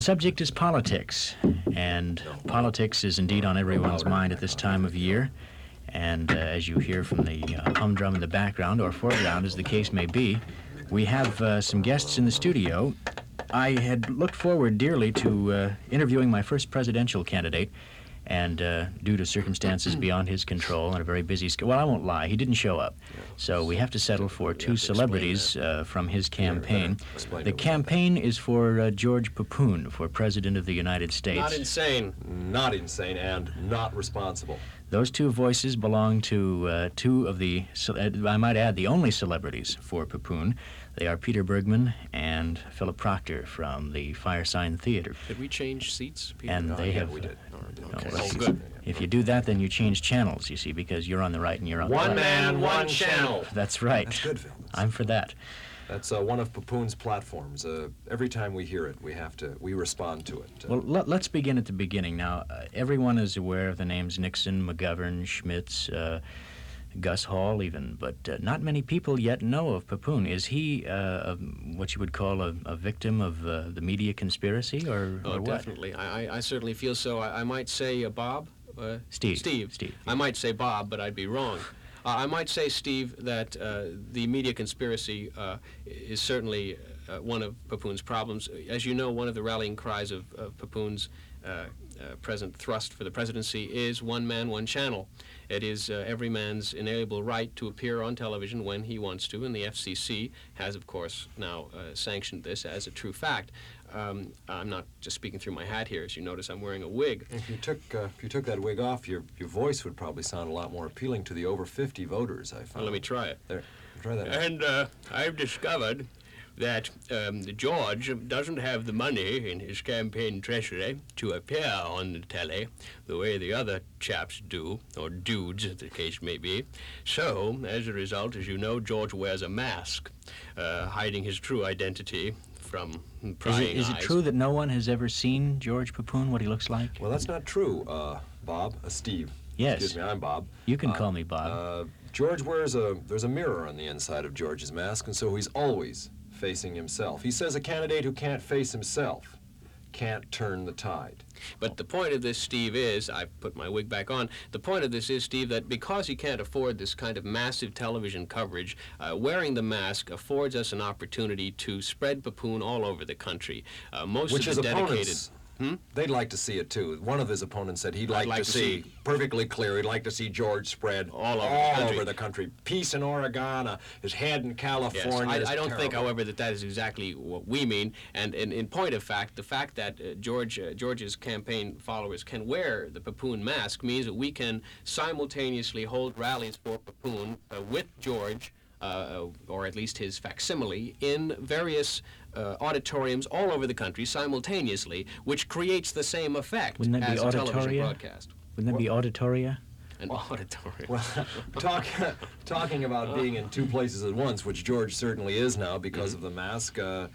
Subject is politics, and politics is indeed on everyone's mind at this time of year. And as you hear from the humdrum in the background or foreground, as the case may be, we have some guests in the studio. I had looked forward dearly to interviewing my first presidential candidate, and due to circumstances beyond his control and a very busy schedule, well, I won't lie, he didn't show up. So we have to settle for two celebrities from his campaign. The campaign is for George Pepoon for President of the United States. Not insane. Not insane and not responsible. Those two voices belong to two of the, I might add, the only celebrities for Pepoon. They are Peter Bergman and Philip Proctor from the Firesign Theater. Did we change seats, Peter? And they have... We did. Okay. well, Oh, good. If you do that, then you change channels, you see, because you're on the right and you're on the left. One man, one channel. That's right. That's good, Phil. I'm for that. That's one of Pepoon's platforms. Every time we hear it, we respond to it. Well, let's begin at the beginning. Now, everyone is aware of the names Nixon, McGovern, Schmitz, Gus Hall even, but not many people yet know of Pepoon. Is he what you would call a victim of the media conspiracy, or what? Definitely. I certainly feel so. I might say Bob? Steve. Steve. Steve. I might say Bob, but I'd be wrong. I might say, Steve, that the media conspiracy is certainly one of Pepoon's problems. As you know, one of the rallying cries of Pepoon's present thrust for the presidency is one man, one channel. It is every man's inalienable right to appear on television when he wants to, and the FCC has, of course, now sanctioned this as a true fact. I'm not just speaking through my hat here. As you notice, I'm wearing a wig. If you took that wig off, your voice would probably sound a lot more appealing to the over 50 voters, I found. Well, let me try it. There, try that. And I've discovered that George doesn't have the money in his campaign treasury to appear on the telly the way the other chaps do, or dudes, as the case may be. So, as a result, as you know, George wears a mask, hiding his true identity from prying Is it eyes. true that no one has ever seen George Pepoon, what he looks like? Well, that's not true, Bob. Steve. Yes. Excuse me, I'm Bob. You can call me Bob. George there's a mirror on the inside of George's mask, and so he's always facing himself. He says a candidate who can't face himself can't turn the tide. But the point of this, Steve, is, I've put my wig back on, the point of this is, Steve, that because he can't afford this kind of massive television coverage, wearing the mask affords us an opportunity to spread Pepoon all over the country. Most Which of his the dedicated... opponents, they'd like to see it too. One of his opponents said he'd like to see, perfectly clear, he'd like to see George spread all over the country. Peace in Oregon, his head in California. Yes, I don't think, however, that is exactly what we mean. And in point of fact, the fact that George's campaign followers can wear the Pepoon mask means that we can simultaneously hold rallies for Pepoon with George, or at least his facsimile, in various auditoriums all over the country simultaneously, which creates the same effect Wouldn't that be as a television auditoria? broadcast. Wouldn't that be auditoria? An auditorium. Well, talking about being in two places at once, which George certainly is now because of the mask,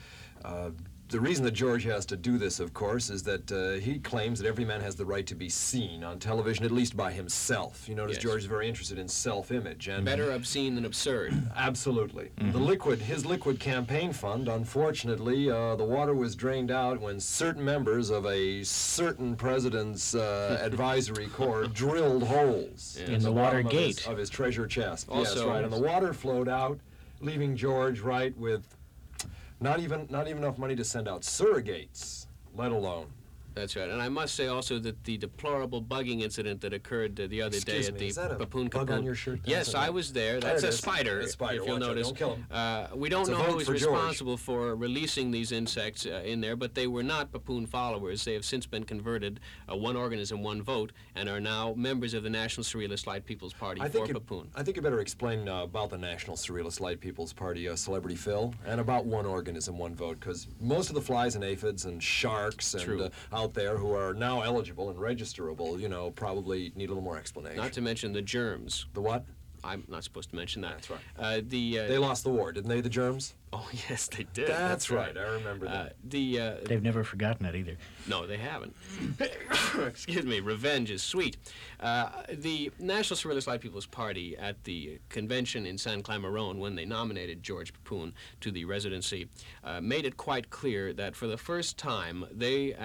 the reason that George has to do this, of course, is that he claims that every man has the right to be seen on television, at least by himself. You notice Yes. George is very interested in self-image. And Better obscene than absurd. absolutely. His liquid campaign fund, unfortunately, the water was drained out when certain members of a certain president's advisory corps drilled holes Yes. In the bottom Watergate. of his treasure chest. Yes, Also- right. And the water flowed out, leaving George, right, with not even enough money to send out surrogates, let alone. That's right. And I must say also that the deplorable bugging incident that occurred the other day Excuse at me, the is that a Pepoon bug Capoon. on your shirt? Yes, I was there. That's There a it is. spider, A spider. if you'll Watch out, notice. don't kill him. We don't It's a know vote who is for George. responsible for releasing these insects in there, but they were not Pepoon followers. They have since been converted, one organism, one vote, and are now members of the National Surrealist Light People's Party for Pepoon. I think you better explain about the National Surrealist Light People's Party, Celebrity Phil, and about one organism, one vote, because most of the flies and aphids and sharks and out there who are now eligible and registerable, you know, probably need a little more explanation. Not to mention the germs. The what? I'm not supposed to mention that. That's right. The They lost the war, didn't they, the Germs? oh yes, they did. That's right. I remember that. They've never forgotten it either. No, they haven't. Excuse me. Revenge is sweet. The National Surrealist Light People's Party at the convention in San Clemerone, when they nominated George Pepoon to the residency, made it quite clear that for the first time they